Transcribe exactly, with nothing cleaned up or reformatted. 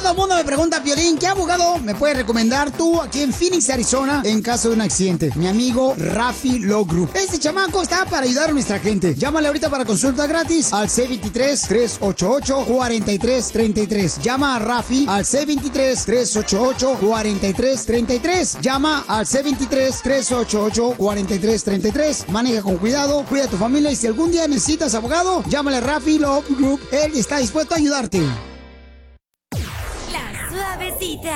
Todo el mundo me pregunta, Piolín, ¿qué abogado me puedes recomendar tú aquí en Phoenix, Arizona, en caso de un accidente? Mi amigo Rafi Law Group. Este chamaco está para ayudar a nuestra gente. Llámale ahorita para consulta gratis al C veintitrés, tres ochenta y ocho, cuarenta y tres treinta y tres. Llama a Rafi al C veintitrés, tres ochenta y ocho, cuarenta y tres treinta y tres. Llama al C veintitrés, tres ochenta y ocho, cuarenta y tres treinta y tres. Maneja con cuidado, cuida a tu familia y si algún día necesitas abogado, llámale a Rafi Law Group. Él está dispuesto a ayudarte. La Suavecita.